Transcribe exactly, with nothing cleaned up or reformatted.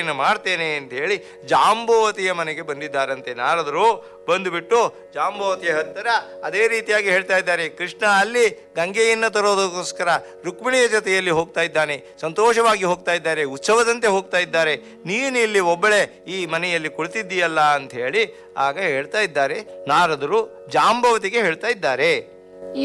ಸೇವೆಯನ್ನು ಮಾಡ್ತೇನೆ ಅಂತ ಹೇಳಿ ಜಾಂಬವತಿಯ ಮನೆಗೆ ಬಂದಿದ್ದಾರಂತೆ ನಾರದರು. ಬಂದುಬಿಟ್ಟು ಜಾಂಬವತಿಯ ಹತ್ತಿರ ಅದೇ ರೀತಿಯಾಗಿ ಹೇಳ್ತಾ ಇದ್ದಾರೆ, ಕೃಷ್ಣ ಅಲ್ಲಿ ಗಂಗೆಯನ್ನು ತರೋದಕ್ಕೋಸ್ಕರ ರುಕ್ಮಿಣಿಯ ಜೊತೆಯಲ್ಲಿ ಹೋಗ್ತಾ ಇದ್ದಾನೆ, ಸಂತೋಷವಾಗಿ ಹೋಗ್ತಾ ಇದ್ದಾರೆ, ಉತ್ಸವದಂತೆ ಹೋಗ್ತಾ ಇದ್ದಾರೆ, ನೀನು ಇಲ್ಲಿ ಒಬ್ಬಳೇ ಈ ಮನೆಯಲ್ಲಿ ಕುಳಿತಿದ್ದೀಯಲ್ಲ ಅಂತ ಹೇಳಿ ಆಗ ಹೇಳ್ತಾ ಇದ್ದಾರೆ ನಾರದರು ಜಾಂಬವತಿಗೆ ಹೇಳ್ತಾ ಇದ್ದಾರೆ.